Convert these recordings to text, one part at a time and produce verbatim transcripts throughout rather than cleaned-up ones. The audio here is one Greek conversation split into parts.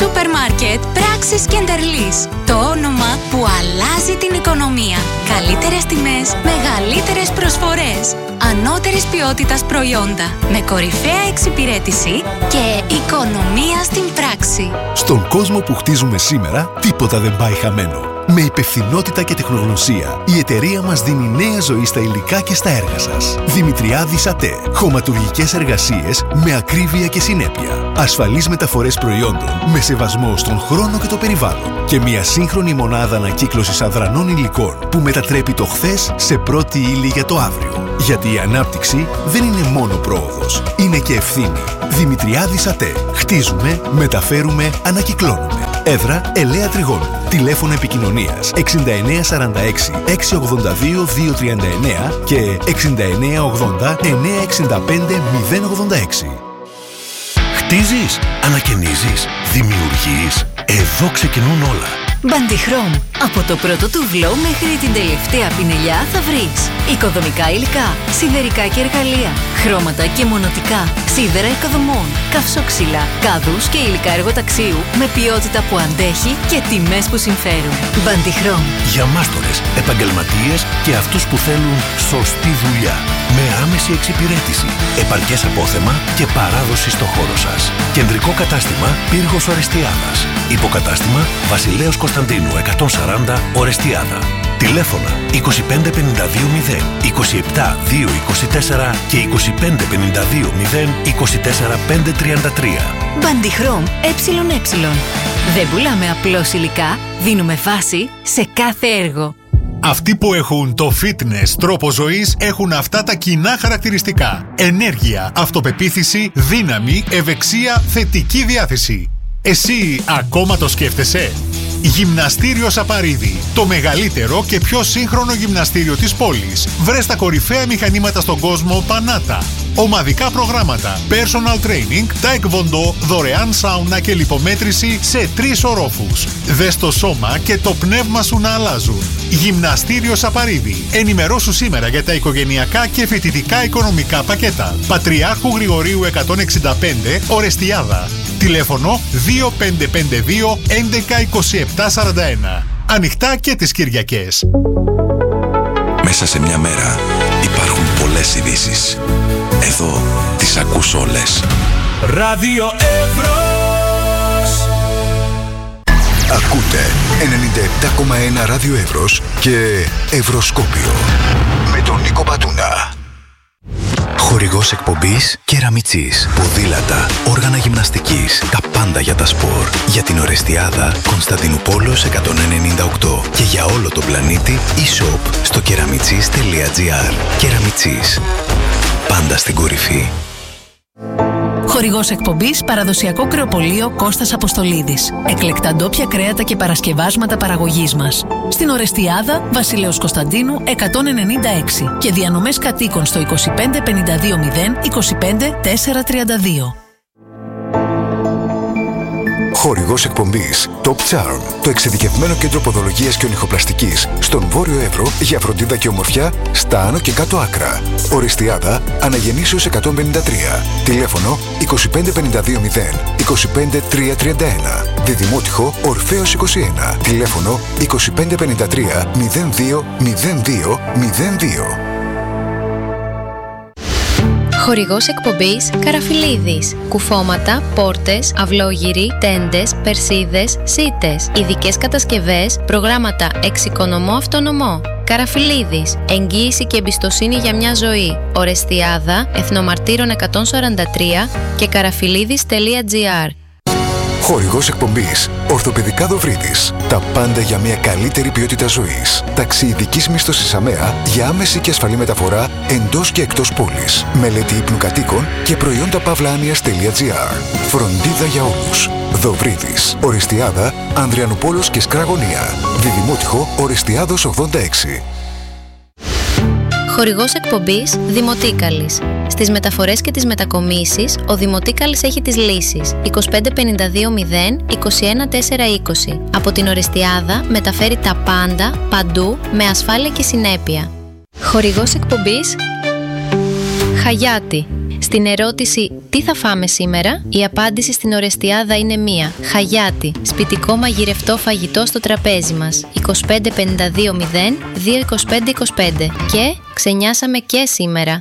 Σούπερ μάρκετ Πράξεις Κεντερλής. Το όνομα που αλλάζει την οικονομία. Καλύτερες τιμές, μεγαλύτερες προσφορές. Ανώτερης ποιότητας προϊόντα. Με κορυφαία εξυπηρέτηση και οικονομία στην πράξη. Στον κόσμο που χτίζουμε σήμερα, τίποτα δεν πάει χαμένο. Με υπευθυνότητα και τεχνογνωσία, η εταιρεία μας δίνει νέα ζωή στα υλικά και στα έργα σας. Δημητριάδης ΑΤΕ. Χωματουργικές εργασίες με ακρίβεια και συνέπεια. Ασφαλείς μεταφορές προϊόντων με σεβασμό στον χρόνο και το περιβάλλον. Και μια σύγχρονη μονάδα ανακύκλωσης αδρανών υλικών που μετατρέπει το χθες σε πρώτη ύλη για το αύριο. Γιατί η ανάπτυξη δεν είναι μόνο πρόοδος, είναι και ευθύνη. Δημητριάδης ΑΤΕ. Χτίζουμε, μεταφέρουμε, ανακυκλώνουμε. Έδρα Ελαία Τριγώνου. Τηλέφωνο επικοινωνίας εξήντα εννέα σαράντα έξι εξακόσια ογδόντα δύο διακόσια τριάντα εννέα και εξήντα εννέα ογδόντα εννιακόσια εξήντα πέντε μηδέν ογδόντα έξι. Χτίζεις, ανακαινίζεις, δημιουργείς. Εδώ ξεκινούν όλα. Μπαντιχρώμ. Από το πρώτο τουβλό μέχρι την τελευταία πινελιά θα βρεις οικοδομικά υλικά, σιδερικά και εργαλεία, χρώματα και μονοτικά, σίδερα οικοδομών, καυσόξυλα, κάδους και υλικά εργοταξίου με ποιότητα που αντέχει και τιμές που συμφέρουν. Μπαντιχρώμ. Για μάστορες, επαγγελματίες και αυτούς που θέλουν σωστή δουλειά. Με άμεση εξυπηρέτηση, επαρκές απόθεμα και παράδοση στο χώρο σας. Κεντρικό κατάστημα Πύργος Ορεστιάδας. Υποκατάστημα Βασιλέως Κωνσταντίνου εκατόν σαράντα Ορεστιάδα. Τηλέφωνα είκοσι πέντε πενήντα δύο μηδέν είκοσι επτά δύο είκοσι τέσσερα και είκοσι πέντε πενήντα δύο μηδέν είκοσι τέσσερα πέντε τριάντα τρία. Μπαντιχρώμ ΕΕ. Δεν πουλάμε απλώς υλικά, δίνουμε βάση σε κάθε έργο. Αυτοί που έχουν το fitness τρόπο ζωής έχουν αυτά τα κοινά χαρακτηριστικά. Ενέργεια, αυτοπεποίθηση, δύναμη, ευεξία, θετική διάθεση. Εσύ ακόμα το σκέφτεσαι? Γυμναστήριο Σαπαρίδη. Το μεγαλύτερο και πιο σύγχρονο γυμναστήριο της πόλης. Βρες τα κορυφαία μηχανήματα στον κόσμο Πανάτα. Ομαδικά προγράμματα, personal training, taekwondo, δωρεάν σάουνα και λιπομέτρηση σε τρεις ορόφους. Δες το σώμα και το πνεύμα σου να αλλάζουν. Γυμναστήριο Σαπαρίδη. Ενημερώσου σήμερα για τα οικογενειακά και φοιτητικά οικονομικά πακέτα. Πατριάρχου Γρηγορίου εκατόν εξήντα πέντε, Ορεστιάδα. Τηλέφωνο δύο πέντε πέντε δύο έντεκα είκοσι επτά σαράντα ένα. Ανοιχτά και τις Κυριακές. Μέσα σε μια μέρα υπάρχουν πολλές ειδήσεις. Εδώ τις ακούς όλες. Ράδιο Εύρος. Ακούτε ενενήντα επτά κόμμα ένα Ράδιο Εύρος και Ευρωσκόπιο με τον Νίκο Πατούνα. Χορηγός εκπομπής Κεραμιτσής. Ποδήλατα, όργανα γυμναστικής, τα πάντα για τα σπορ. Για την Ορεστιάδα, Κωνσταντινούπολος εκατόν ενενήντα οκτώ. Και για όλο τον πλανήτη, e-shop στο κεραμιτσής τελεία τζι άρ. Κεραμιτσής. Πάντα στην κορυφή. Χορηγός εκπομπής παραδοσιακό κρεοπωλείο Κώστας Αποστολίδης. Εκλεκτά ντόπια κρέατα και παρασκευάσματα παραγωγής μας. Στην Ορεστιάδα, Βασιλέως Κωνσταντίνου εκατόν ενενήντα έξι και διανομές κατοίκων στο είκοσι πέντε πενήντα δύο μηδέν είκοσι πέντε τετρακόσια τριάντα δύο. Χορηγός εκπομπής Top Charm, το εξειδικευμένο κέντρο ποδολογίας και ονυχοπλαστικής στον Βόρειο Εύρο για φροντίδα και ομορφιά στα άνω και κάτω άκρα. Ορεστιάδα, Αναγεννήσεως εκατόν πενήντα τρία. Τηλέφωνο είκοσι πέντε πενήντα δύο μηδέν είκοσι πέντε τριακόσια τριάντα ένα. Διδημότυχο Ορφέως είκοσι ένα. Τηλέφωνο είκοσι πέντε πενήντα τρία μηδέν δύο μηδέν δύο μηδέν δύο. Χορηγός εκπομπής Καραφιλίδης. Κουφώματα, πόρτες, αυλόγυροι, τέντες, περσίδες, σίτες. Ειδικές κατασκευές, προγράμματα εξοικονομώ αυτονομώ. Καραφιλίδης. Εγγύηση και εμπιστοσύνη για μια ζωή. Ορεστιάδα, Εθνομαρτύρων εκατόν σαράντα τρία και καραφιλίδης τελεία τζι άρ. Χορηγός εκπομπής Ορθοπαιδικά Δοβρίτης. Τα πάντα για μια καλύτερη ποιότητα ζωής. Ταξί ειδικής μίσθωσης ΑΜΕΑ για άμεση και ασφαλή μεταφορά εντός και εκτός πόλης. Μελέτη ύπνου κατοίκων και προϊόντα παύλα-άνοιας τελεία τζι άρ. Φροντίδα για όλους. Δοβρίτης. Ορεστιάδα, Ανδριανούπολος και Σκραγωνία. Διδημότυχο Ορεστιάδος ογδόντα έξι. Χορηγός εκπομπής Δημοτίκαλης. Στις μεταφορές και τις μετακομίσεις, ο Δημοτίκαλης έχει τις λύσεις είκοσι πέντε πενήντα δύο μηδέν είκοσι ένα τετρακόσια είκοσι. Από την Ορεστιάδα μεταφέρει τα πάντα, παντού, με ασφάλεια και συνέπεια. Χορηγός εκπομπής Χαγιάτη. Στην ερώτηση Τι θα φάμε σήμερα? Η απάντηση στην Ορεστιάδα είναι μία. Χαγιάτι. Σπιτικό μαγειρευτό φαγητό στο τραπέζι μας. είκοσι πέντε πενήντα δύο μηδέν δύο είκοσι πέντε είκοσι πέντε. Και ξενιάσαμε και σήμερα.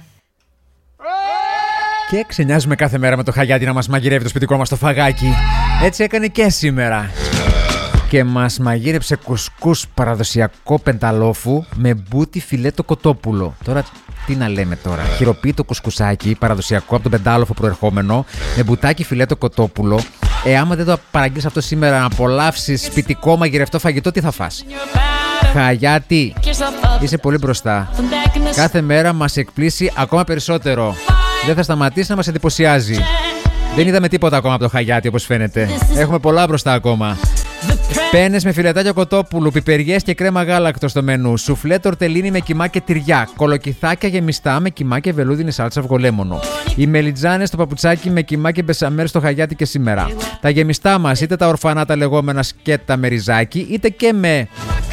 Και ξενιάζουμε κάθε μέρα με το Χαγιάτι να μας μαγειρεύει το σπιτικό μας το φαγάκι. Έτσι έκανε και σήμερα. Και μας μαγείρεψε κουσκούς παραδοσιακό πενταλόφου με μπούτι φιλέτο κοτόπουλο. Τώρα τι να λέμε τώρα. Χειροποίητο κουσκουσάκι παραδοσιακό από τον πεντάλοφο προερχόμενο με μπουτάκι φιλέτο κοτόπουλο. Ε, άμα δεν το παραγγείλεις αυτό σήμερα να απολαύσεις σπιτικό μαγειρευτό φαγητό, τι θα φας? Χαγιάτι, είσαι πολύ μπροστά. Κάθε μέρα μας εκπλήσει ακόμα περισσότερο. Δεν θα σταματήσει να μας εντυπωσιάζει. Δεν είδαμε τίποτα ακόμα από το Χαγιάτι, όπως φαίνεται. Έχουμε πολλά μπροστά ακόμα. Πένες με φιλετάκια κοτόπουλου, πιπεριές και κρέμα γάλακτος στο μενού. Σουφλέ τορτελίνι με κιμά και τυριά. Κολοκυθάκια γεμιστά με κιμά και βελούδινη σάλτσα αυγολέμονο. Οι μελιτζάνες στο παπουτσάκι με κιμά και μπεσαμέρ στο Χαγιάτι και σήμερα. Τα γεμιστά μας, είτε τα ορφανά τα λεγόμενα σκέτα με ριζάκι, είτε και με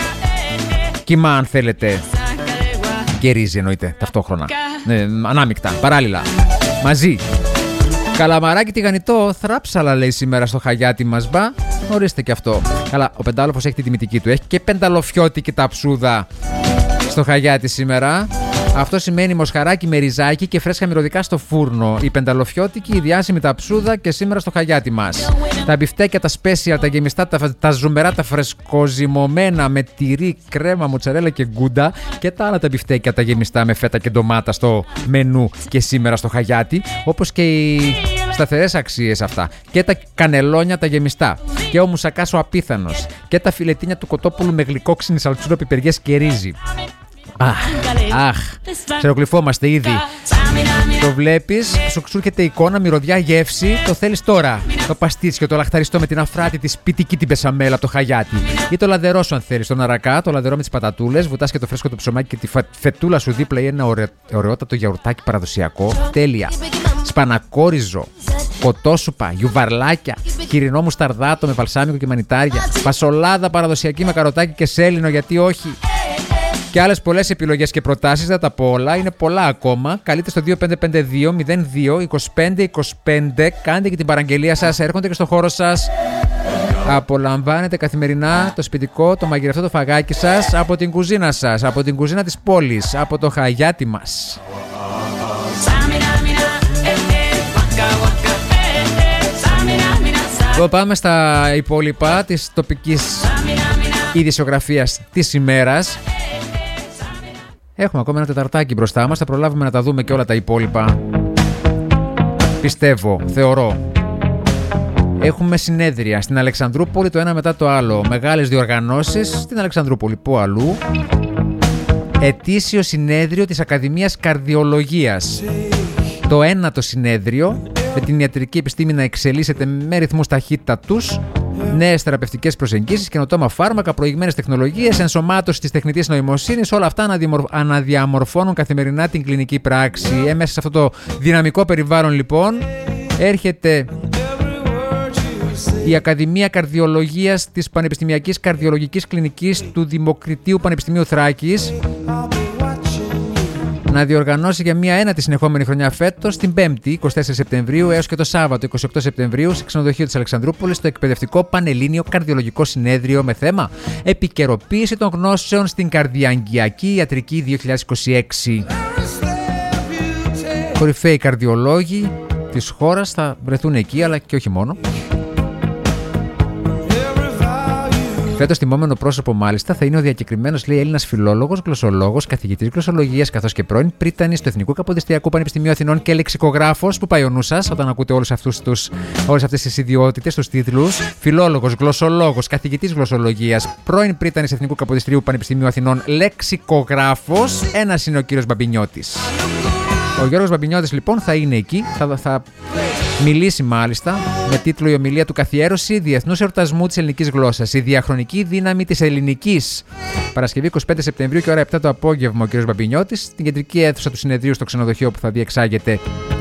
κιμά αν θέλετε. Και ρύζι εννοείται ταυτόχρονα. Ε, ανάμεικτα, παράλληλα. Μαζί. Καλαμαράκι τηγανιτό, θράψαλα λέει σήμερα στο Χαγιάτι μας. Μπα, ορίστε και αυτό. Καλά, ο πεντάλοφος έχει τη τιμητική του. Έχει και πενταλοφιώτικη ταψούδα στο Χαγιάτι σήμερα. Αυτό σημαίνει μοσχαράκι με ριζάκι και φρέσκα μυρωδικά στο φούρνο. Η πενταλοφιώτικη, η διάσημη ταψούδα και σήμερα στο Χαγιάτι μας. Τα μπιφτέκια, τα σπέσια, τα γεμιστά, τα, τα ζουμερά, τα φρεσκοζυμωμένα με τυρί, κρέμα, μοτσαρέλα και γκούντα. Και τα άλλα τα μπιφτέκια, τα γεμιστά με φέτα και ντομάτα στο μενού και σήμερα στο Χαγιάτι. Όπως και οι σταθερές αξίες αυτά. Και τα κανελόνια τα γεμιστά. Και ο μουσακάς ο απίθανος. Και τα φιλετίνια του κοτόπουλου με γλυκόξινη σαλτσούρα, πιπεριές και ρύζι. Αχ, αχ, ξερογλυφόμαστε ήδη. Το βλέπεις, σου έρχεται εικόνα, μυρωδιά, γεύση. Το θέλεις τώρα. Το παστίτσιο, το λαχταριστό με την αφράτη, τη σπιτική την πεσαμέλα, το Χαγιάτι. Ή το λαδερό σου αν θέλεις, τον αρακά, το λαδερό με τις πατατούλες. Βουτάς και το φρέσκο το ψωμάκι και τη φε... φετούλα σου δίπλα ή ένα ωραίο, ωραιότατο γιαουρτάκι παραδοσιακό. Τέλεια. Σπανακόριζο, κοτόσουπα, γιουβαρλάκια, χοιρινό μουσταρδάτο με βαλσάμικο και μανιτάρια. Φασολάδα παραδοσιακή με καροτάκι και σέλινο, γιατί όχι. Και άλλες πολλές επιλογές και προτάσεις, δεν τα πω όλα, είναι πολλά ακόμα. Καλείτε στο δύο πέντε πέντε δύο μηδέν δύο είκοσι πέντε είκοσι πέντε, κάντε και την παραγγελία σας, έρχονται και στο χώρο σας. Απολαμβάνετε καθημερινά το σπιτικό, το μαγειρευτό, το φαγάκι σας από την κουζίνα σας, από την κουζίνα της πόλης, από το Χαγιάτι μας. Εδώ πάμε στα υπόλοιπα της τοπικής ειδησιογραφίας της ημέρας. Έχουμε ακόμα ένα τεταρτάκι μπροστά μας, θα προλάβουμε να τα δούμε και όλα τα υπόλοιπα. Πιστεύω, θεωρώ. Έχουμε συνέδρια στην Αλεξανδρούπολη το ένα μετά το άλλο. Μεγάλες διοργανώσεις στην Αλεξανδρούπολη. Πού αλλού? Ετήσιο συνέδριο της Ακαδημίας Καρδιολογίας. Το ένατο συνέδριο, με την ιατρική επιστήμη να εξελίσσεται με ρυθμούς ταχύτατους. Νέες θεραπευτικές προσεγγίσεις, καινοτόμα φάρμακα, προηγμένες τεχνολογίες, ενσωμάτωση της τεχνητής νοημοσύνης, όλα αυτά αναδιαμορφώνουν καθημερινά την κλινική πράξη. Ε, μέσα σε αυτό το δυναμικό περιβάλλον, λοιπόν, έρχεται η Ακαδημία Καρδιολογίας της Πανεπιστημιακής Καρδιολογικής Κλινικής του Δημοκριτίου Πανεπιστημίου Θράκης να διοργανώσει για μία ένατη συνεχόμενη χρονιά φέτος την Πέμπτη εικοστή τέταρτη Σεπτεμβρίου έως και το Σάββατο εικοστή ογδόη Σεπτεμβρίου σε ξενοδοχείο της Αλεξανδρούπολης το εκπαιδευτικό Πανελλήνιο Καρδιολογικό Συνέδριο με θέμα επικαιροποίηση των γνώσεων στην καρδιαγγειακή ιατρική δύο χιλιάδες είκοσι έξι. Κορυφαίοι καρδιολόγοι της χώρας θα βρεθούν εκεί, αλλά και όχι μόνο. Φέτος τιμόμενο πρόσωπο, μάλιστα, θα είναι ο διακεκριμένος, λέει, Έλληνας φιλόλογος, γλωσσολόγος, καθηγητής γλωσσολογίας, καθώς και πρώην πρίτανης του Εθνικού Καποδιστριακού Πανεπιστημίου Αθηνών και λεξικογράφος. Που πάει ο νους σας όταν ακούτε όλους αυτούς τους, όλες αυτές τις ιδιότητες, τους τίτλους? Φιλόλογος, γλωσσολόγος, καθηγητής γλωσσολογίας, πρώην πρίτανης Εθνικού Καποδιστριακού Πανεπιστημίου Αθηνών, λεξικογράφος. Ένας είναι ο κύριος Μπαμπινιώτης. Ο Γιώργος Μπαμπινιώτης, λοιπόν, θα είναι εκεί. Θα, θα μιλήσει, μάλιστα, με τίτλο «Η ομιλία του καθιέρωση διεθνούς εορτασμού της ελληνικής γλώσσας. Η διαχρονική δύναμη της ελληνικής». Παρασκευή εικοστή πέμπτη Σεπτεμβρίου και ώρα επτά το απόγευμα ο κ. Μπαμπινιώτης στην κεντρική αίθουσα του συνεδρίου στο ξενοδοχείο που θα διεξάγεται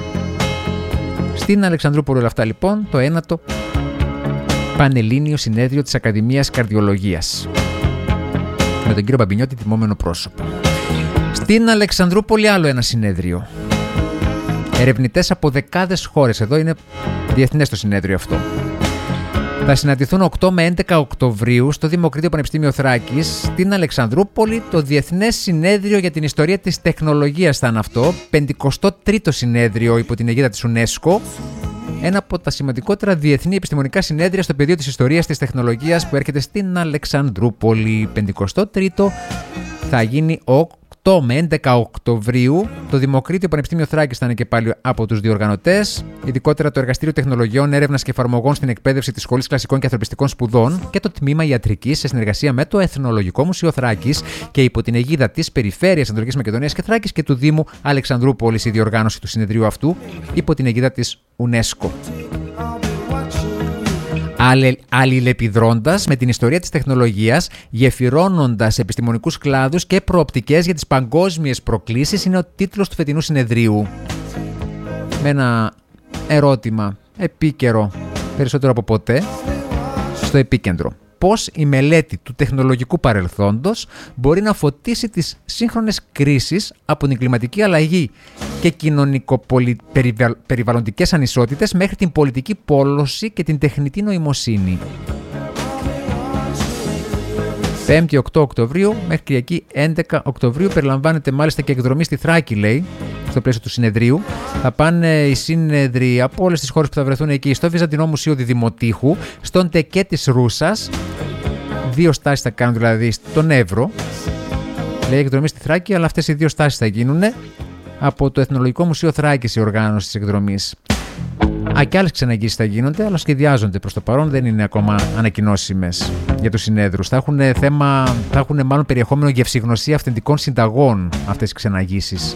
στην Αλεξανδρούπολη. Όλα αυτά, λοιπόν, το ένατο Πανελλήνιο Συνέδριο της Ακαδημίας Καρδιολογίας. Με τον κύριο Μπαμπινιώτη τιμόμενο πρόσωπο. Στην Αλεξανδρούπολη άλλο ένα συνέδριο. ερευνητές από δεκάδες χώρες. Εδώ είναι διεθνές το συνέδριο αυτό. Θα συναντηθούν οκτώ με έντεκα Οκτωβρίου στο Δημοκρίτιο Πανεπιστήμιο Θράκης, στην Αλεξανδρούπολη. Το Διεθνές Συνέδριο για την Ιστορία της Τεχνολογίας θα είναι αυτό, πενηκοστό τρίτο συνέδριο υπό την αιγίδα της UNESCO. Ένα από τα σημαντικότερα διεθνή επιστημονικά συνέδρια στο πεδίο της ιστορίας της τεχνολογίας που έρχεται στην Αλεξανδρούπολη. πενηκοστό τρίτο θα γίνει οκτώ με έντεκα Οκτωβρίου. Το Δημοκρίτιο Πανεπιστήμιο Θράκης θα είναι και πάλι από τους διοργανωτές. Ειδικότερα το Εργαστήριο Τεχνολογιών, Έρευνας και Εφαρμογών στην Εκπαίδευση της Σχολής Κλασικών και Ανθρωπιστικών Σπουδών και το Τμήμα Ιατρικής σε συνεργασία με το Εθνολογικό Μουσείο Θράκης και υπό την αιγίδα της Περιφέρειας Ανατολικής Μακεδονίας και Θράκης και του Δήμου Αλεξανδρούπολης η διοργάνωση του συνεδρίου αυτού υπό την αιγίδα της UNESCO. Αλληλεπιδρώντας με την ιστορία της τεχνολογίας, γεφυρώνοντας επιστημονικούς κλάδους και προοπτικές για τις παγκόσμιες προκλήσεις είναι ο τίτλος του φετινού συνεδρίου. Με ένα ερώτημα επίκαιρο περισσότερο από ποτέ στο επίκεντρο. Πώς η μελέτη του τεχνολογικού παρελθόντος μπορεί να φωτίσει τις σύγχρονες κρίσεις από την κλιματική αλλαγή και κοινωνικοπεριβαλλοντικές ανισότητες μέχρι την πολιτική πόλωση και την τεχνητή νοημοσύνη. πέμπτη οκτώ Οκτωβρίου μέχρι Κυριακή έντεκα Οκτωβρίου περιλαμβάνεται μάλιστα και εκδρομή στη Θράκη, λέει, στο πλαίσιο του συνεδρίου. Θα πάνε οι σύνεδροι από όλες τις χώρες που θα βρεθούν εκεί στο Βυζαντινό Μουσείο Διδημοτήχου, στον Τεκέ της Ρούσας. Δύο στάσεις θα κάνουν δηλαδή στον Εύρο. Λέει εκδρομή στη Θράκη, αλλά αυτές οι δύο στάσεις θα γίνουν από το Εθνολογικό Μουσείο Θράκης η οργάνωση της εκδρομής. Α, και άλλες ξεναγήσεις θα γίνονται, αλλά σχεδιάζονται προς το παρόν, δεν είναι ακόμα ανακοινώσιμες για τους συνέδρους. Θα έχουν θέμα, θα έχουν μάλλον περιεχόμενο γευσηγνωσία αυθεντικών συνταγών αυτές οι ξεναγήσεις.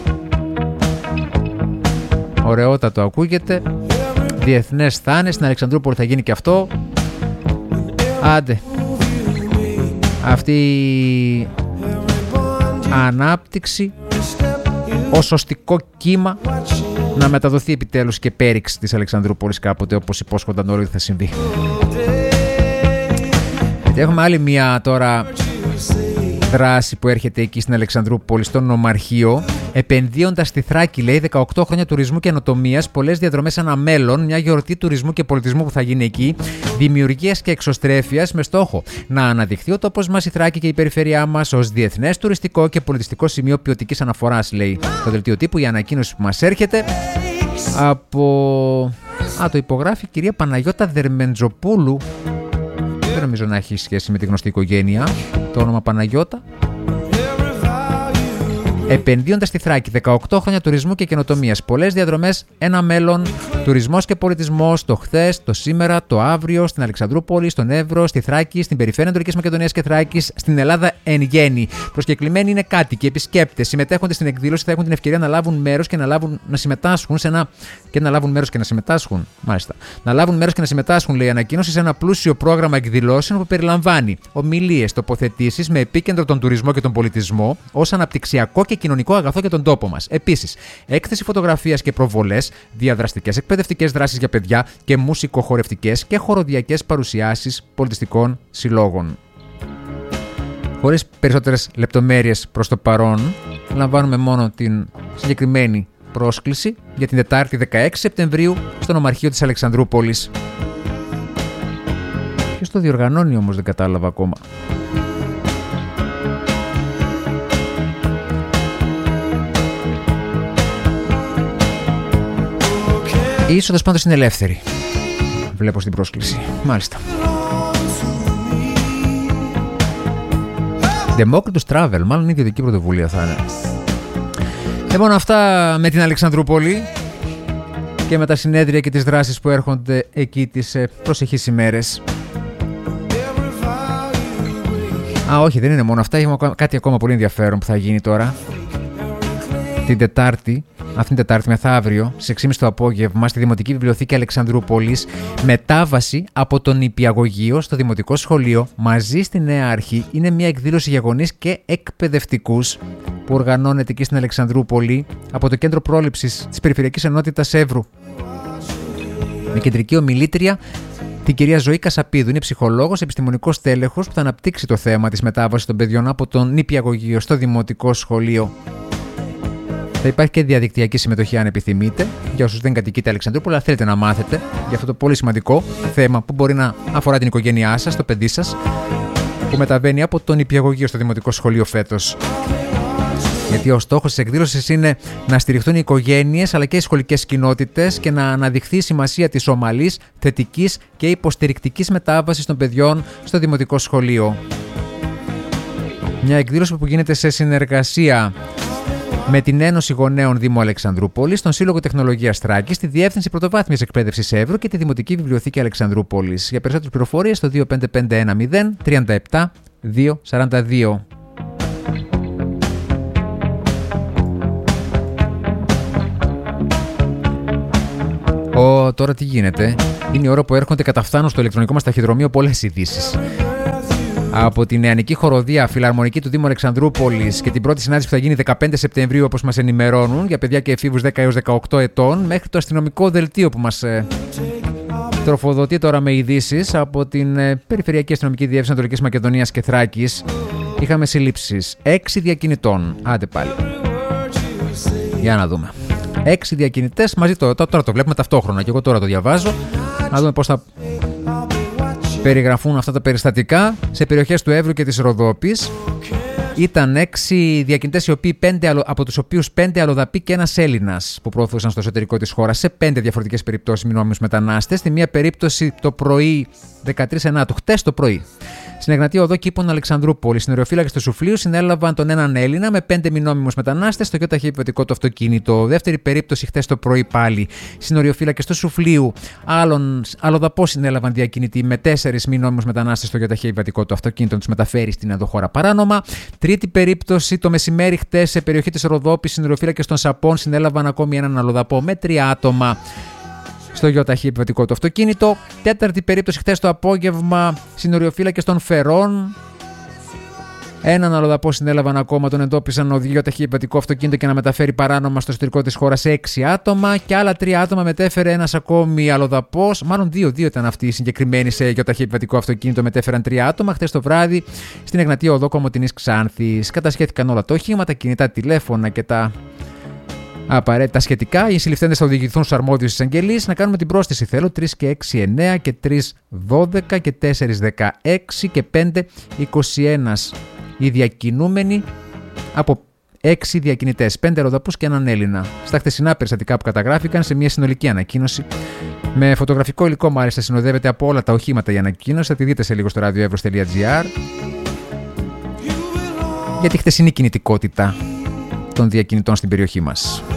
Ωραιότατο ακούγεται. Διεθνές θα είναι, στην Αλεξανδρούπολη θα γίνει και αυτό. Άντε. Αυτή η ανάπτυξη, ο σωστικό κύμα να μεταδοθεί επιτέλους και πέριξη της Αλεξανδρούπολης κάποτε, όπως υπόσχονταν όλοι ότι θα συμβεί. Και έχουμε άλλη μια τώρα δράση που έρχεται εκεί στην Αλεξανδρούπολη, στο νομαρχείο. Επενδύοντας στη Θράκη, λέει, δεκαοκτώ χρόνια τουρισμού και καινοτομίας, πολλές διαδρομές σε ένα μέλλον, μια γιορτή τουρισμού και πολιτισμού που θα γίνει εκεί, δημιουργίας και εξωστρέφειας με στόχο να αναδειχθεί ο τόπος μας, η Θράκη και η περιφέρειά μας ως διεθνές τουριστικό και πολιτιστικό σημείο ποιοτικής αναφοράς, λέει το δελτίο τύπου. Η ανακοίνωση που μας έρχεται από. Α, το υπογράφει η κυρία Παναγιώτα Δερμεντζοπούλου. Δεν νομίζω να έχει σχέση με τη γνωστή οικογένεια το όνομα Παναγιώτα. Επενδύοντας στη Θράκη, δεκαοκτώ χρόνια τουρισμού και καινοτομίας. Πολλές διαδρομές, ένα μέλλον, τουρισμός και πολιτισμός, το χθες, το σήμερα, το αύριο, στην Αλεξανδρούπολη, στον Εύρο, στη Θράκη, στην περιφέρεια Ανατολικής Μακεδονίας και Θράκης, στην Ελλάδα εν γέννη. Προσκεκλημένοι είναι κάτοικοι, επισκέπτες, συμμετέχοντες στην εκδήλωση θα έχουν την ευκαιρία να λάβουν μέρος και να, λάβουν, να συμμετάσχουν σε ένα. Και να λάβουν μέρος και να συμμετάσχουν. Μάλιστα. Να λάβουν μέρος και να συμμετάσχουν, λέει η ανακοίνωση, σε ένα πλούσιο πρόγραμμα εκδηλώσεων που περιλαμβάνει ομιλίες, τοποθετήσεις με επίκεντρο τον τουρισμό και τον πολιτισμό ως αναπτυξιακό και κοινωνικό αγαθό για τον τόπο μας. Επίσης, έκθεση φωτογραφίας και προβολές, διαδραστικές εκπαιδευτικές δράσεις για παιδιά και μουσικοχορευτικές και χοροδιακές παρουσιάσεις πολιτιστικών συλλόγων. Χωρίς περισσότερες λεπτομέρειες προς το παρόν, λαμβάνουμε μόνο την συγκεκριμένη πρόσκληση για την Τετάρτη δεκαέξι Σεπτεμβρίου στο νομαρχείο της Αλεξανδρούπολης. Ποιος το διοργανώνει όμως, δεν κατάλαβα ακόμα. Η είσοδος πάντως είναι ελεύθερη. Βλέπω στην πρόσκληση. Μάλιστα. Demokritos Travel, μάλλον ιδιωτική πρωτοβουλία θα είναι. Λοιπόν, αυτά με την Αλεξανδρούπολη και με τα συνέδρια και τις δράσεις που έρχονται εκεί τις προσεχείς ημέρες. Α, όχι, δεν είναι μόνο αυτά. Έχουμε κάτι ακόμα πολύ ενδιαφέρον που θα γίνει τώρα. Την Τετάρτη, αυτήν την Τετάρτη μεθαύριο, στις έξι και μισή το απόγευμα, στη Δημοτική Βιβλιοθήκη Αλεξανδρούπολης, μετάβαση από τον νηπιαγωγείο στο Δημοτικό Σχολείο μαζί στη Νέα Αρχή. Είναι μια εκδήλωση για γονείς και εκπαιδευτικούς που οργανώνεται εκεί στην Αλεξανδρούπολη από το Κέντρο Πρόληψης της Περιφερειακής Ενότητας Εύρου. Με κεντρική ομιλήτρια την κυρία Ζωή Κασαπίδου. Είναι ψυχολόγος, επιστημονικός τέλεχος που θα αναπτύξει το θέμα της μετάβασης των παιδιών από τον νηπιαγωγείο στο Δημοτικό Σχολείο. Θα Θα υπάρχει και διαδικτυακή συμμετοχή αν επιθυμείτε, για όσους δεν κατοικείτε Αλεξανδρούπολη, αλλά θέλετε να μάθετε για αυτό το πολύ σημαντικό θέμα που μπορεί να αφορά την οικογένειά σας, το παιδί σας, που μεταβαίνει από τον νηπιαγωγείο στο Δημοτικό Σχολείο φέτος. Γιατί ο στόχος της εκδήλωσης είναι να στηριχθούν οι οικογένειες αλλά και οι σχολικές κοινότητες και να αναδειχθεί η σημασία της ομαλής, θετικής και υποστηρικτικής μετάβασης των παιδιών στο Δημοτικό Σχολείο. Μια εκδήλωση που γίνεται σε συνεργασία με την Ένωση Γονέων Δήμου Αλεξανδρούπολης, τον Σύλλογο Τεχνολογίας Θράκης, τη Διεύθυνση Πρωτοβάθμιας Εκπαίδευσης Εύρου και τη Δημοτική Βιβλιοθήκη Αλεξανδρούπολης. Για περισσότερες πληροφορίες στο δύο πέντε πέντε ένα μηδέν τρία επτά δύο τέσσερα δύο. Ω, τώρα τι γίνεται? Είναι η ώρα που έρχονται καταφθάνουν στο ηλεκτρονικό μας ταχυδρομείο πολλές ειδήσεις. Από την Νεανική Χοροδία Φιλαρμονική του Δήμου Αλεξανδρούπολης και την πρώτη συνάντηση που θα γίνει δεκαπέντε Σεπτεμβρίου, όπως μας ενημερώνουν, για παιδιά και εφήβους δέκα έως δεκαοκτώ ετών, μέχρι το αστυνομικό δελτίο που μας ε, τροφοδοτεί τώρα με ειδήσεις από την ε, Περιφερειακή Αστυνομική Διεύθυνση Ανατολικής Μακεδονίας και Θράκης. Είχαμε συλλήψεις έξι διακινητών. Άντε πάλι. Για να δούμε. Έξι διακινητές μαζί το, τώρα το βλέπουμε ταυτόχρονα και εγώ τώρα το διαβάζω. Να δούμε πώς θα περιγραφούν αυτά τα περιστατικά. Σε περιοχές του Εύρου και της Ροδόπης ήταν έξι διακινητές, οι οποίοι πέντε, από τους οποίους πέντε αλλοδαποί και ένας Έλληνας που προωθούσαν στο εσωτερικό της χώρας σε πέντε διαφορετικές περιπτώσεις μη νόμιμους μετανάστες. Στη μία περίπτωση το πρωί, δεκατρείς Ενάτου, χτες το πρωί. Στην Εγνατία Οδό Κήπων Αλεξανδρούπολη, συνοριοφύλακες του Σουφλίου συνέλαβαν τον έναν Έλληνα με πέντε μη νόμιμους μετανάστες στο ΙΟΤΑΧΕ επιβατικό του αυτοκίνητο. Δεύτερη περίπτωση χτες το πρωί πάλι. Συνοριοφύλακες του Σουφλίου, άλλον αλλοδαπό συνέλαβαν διακινητή με τέσσερις μη νόμιμους μετανάστες στο ΙΟΤΑΧΕ επιβατικό του αυτοκίνητο να τους μεταφέρει στην ενδοχώρα παράνομα. Τρίτη περίπτωση το μεσημέρι χτες σε περιοχή της Ροδόπης, συνοριοφύλακες των Σαπών συνέλαβαν ακόμη έναν αλλοδαπό με τρία άτομα στο ΙΟΤΑΧΕ επιβατικό του αυτοκίνητο. Τέταρτη περίπτωση χθες το απόγευμα, συνοριοφύλακες των Φερών. Έναν αλλοδαπό συνέλαβαν ακόμα, τον εντόπισαν ο ΙΟΤΑΧΕ επιβατικό αυτοκίνητο και να μεταφέρει παράνομα στο εσωτερικό της χώρας σε έξι άτομα. Και άλλα τρία άτομα μετέφερε ένας ακόμη αλλοδαπός. Μάλλον δύο, δύο ήταν αυτοί οι συγκεκριμένοι σε ΙΟΤΑΧΕ επιβατικό αυτοκίνητο, μετέφεραν τρία άτομα. Χθες το βράδυ στην Εγνατία Οδό Κομοτηνής Ξάνθης. Κατασχέθηκαν όλα τα οχήματα, κινητά τηλέφωνα και τα απαραίτητα σχετικά. Οι συλληφθέντες θα οδηγηθούν στους αρμόδιους εισαγγελείς. Να κάνουμε την πρόσθεση θέλω. τρεις και έξι εννέα και τρεις δώδεκα και τέσσερις δεκαέξι και πέντε είκοσι ένα. Οι διακινούμενοι από έξι διακινητές, πέντε αλλοδαπούς και έναν Έλληνα. Στα χθεσινά περιστατικά που καταγράφηκαν σε μια συνολική ανακοίνωση. Με φωτογραφικό υλικό μάλιστα συνοδεύεται από όλα τα οχήματα η ανακοίνωση. Θα τη δείτε σε λίγο στο ραδιοεύρος τελεία τζι άρ. Για τη χθεσινή κινητικότητα των διακινητών στην περιοχή μας.